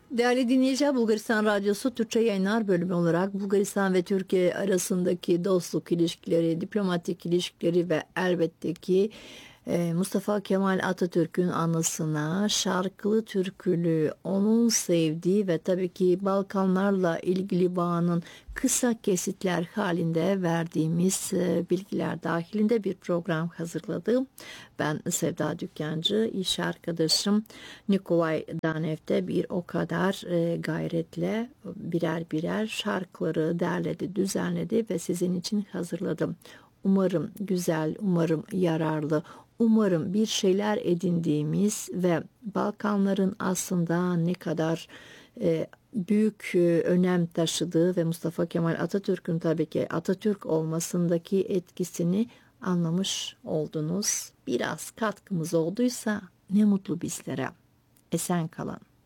Değerli dinleyiciler, Bulgaristan Radyosu Türkçe Yayınlar bölümü olarak Bulgaristan ve Türkiye arasındaki dostluk ilişkileri, diplomatik ilişkileri ve elbette ki Mustafa Kemal Atatürk'ün anısına şarkılı türkülü, onun sevdiği ve tabii ki Balkanlarla ilgili bağının kısa kesitler halinde verdiğimiz bilgiler dahilinde bir program hazırladım. Ben Sevda Dükkancı, iş arkadaşım Nikolay Danev'de bir o kadar gayretle birer birer şarkıları derledi, düzenledi ve sizin için hazırladım. Umarım güzel, umarım yararlı, umarım bir şeyler edindiğimiz ve Balkanların aslında ne kadar büyük önem taşıdığı ve Mustafa Kemal Atatürk'ün tabii ki Atatürk olmasındaki etkisini anlamış oldunuz. Biraz katkımız olduysa ne mutlu bizlere. Esen kalın.